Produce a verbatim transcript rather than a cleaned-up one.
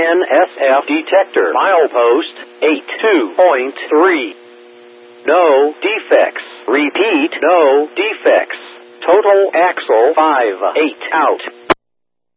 N S F detector. Milepost eighty-two point three. No defects. Repeat, no defects. Total axle five eight out.